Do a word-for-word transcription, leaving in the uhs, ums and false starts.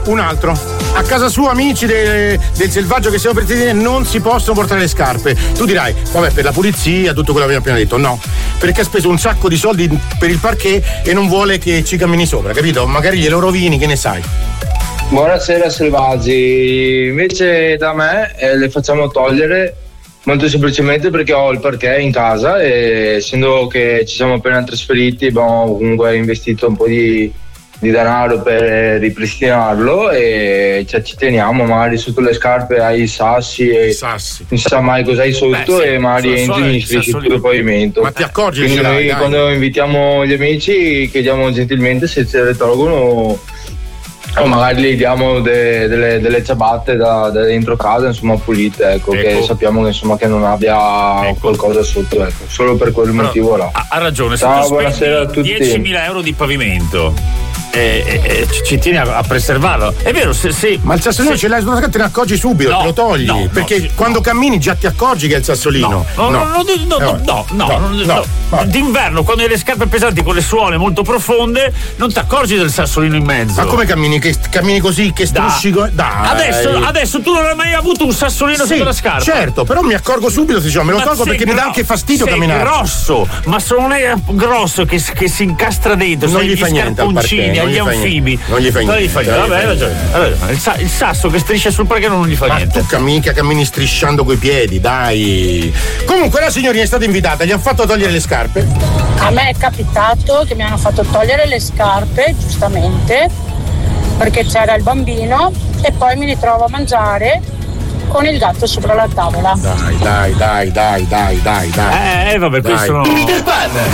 un altro. A casa sua, amici de, del selvaggio che siamo per dire, non si possono portare le scarpe. Tu dirai, vabbè, per la pulizia, tutto quello che abbiamo appena detto. No, perché ha speso un sacco di soldi per il parquet e non vuole che ci cammini sopra, capito? Magari glielo rovini, che ne sai. Buonasera selvaggi, invece da me eh, le facciamo togliere molto semplicemente perché ho il parquet in casa e essendo che ci siamo appena trasferiti abbiamo comunque investito un po' di, di denaro per ripristinarlo e cioè, ci teniamo, magari sotto le scarpe hai i sassi e sassi. non si sa mai cosa hai sotto. Beh, sì, e magari entri e inserisci tutto il pavimento. Ma ti accorgi? Quindi noi dai. Quando invitiamo gli amici chiediamo gentilmente se ce le tolgono o magari gli diamo de, delle, delle ciabatte da, da dentro casa, insomma, pulite, ecco, ecco. Che sappiamo che insomma che non abbia ecco. qualcosa sotto, ecco, solo per quel Però, motivo là. Ha, ha ragione, Ciao, se tu buonasera a tutti. diecimila euro di pavimento e, e, e ci tieni a, a preservarlo, è vero, se, se ma il sassolino se, ce l'hai sulla scarpa, te ne accorgi subito, no, te lo togli, no, perché no, quando no. cammini già ti accorgi che è il sassolino. No, no, no, no, no, no, no, no, no, no, no. D'inverno, quando hai le scarpe pesanti con le suole molto profonde, non ti accorgi del sassolino in mezzo. Ma come cammini? Che cammini così, che strusci? Da. Dai. Adesso, adesso tu non hai mai avuto un sassolino sì, sotto la scarpa? Certo, però mi accorgo subito se me lo tolgo perché gro- mi dà anche fastidio sei camminare. È grosso, ma se non è grosso che, che si incastra dentro, non gli fa niente al parquet, agli anfibi. Non gli fa niente. Non gli fa niente. Vabbè, hai ragione. ragione. Il, sa- il sasso che striscia sul parquet non gli fa ma niente. Tu cammini, cammini strisciando coi piedi, dai. Comunque la signorina è stata invitata, gli hanno fatto togliere le scarpe. A me è capitato che mi hanno fatto togliere le scarpe, giustamente, perché c'era il bambino e poi mi ritrovo a mangiare con il gatto sopra la tavola. Dai, dai, dai, dai, dai, dai, dai. Eh, vabbè, dai. questo no. Peter Pan,